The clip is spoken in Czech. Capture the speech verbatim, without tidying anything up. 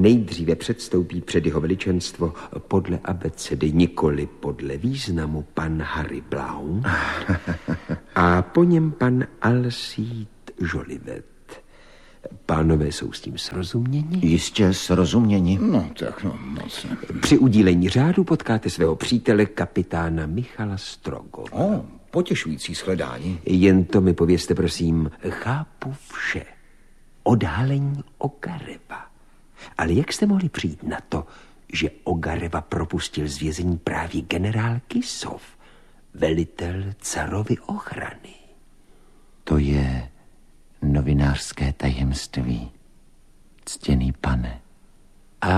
nejdříve předstoupí před jeho veličenstvo podle abecedy, nikoli podle významu, pan Harry Blount a po něm pan Alcide Jolivet. Pánové jsou s tím srozuměni? Jistě srozuměni. No tak, no moc ne. Při udílení řádu potkáte svého přítele kapitána Michala Strogova. O, potěšující shledání. Jen to mi povězte, prosím, chápu vše. Odhalení Ogareva. Ale jak jste mohli přijít na to, že Ogareva propustil z vězení právě generál Kisov, velitel carovy ochrany? To je novinářské tajemství, ctěný pane.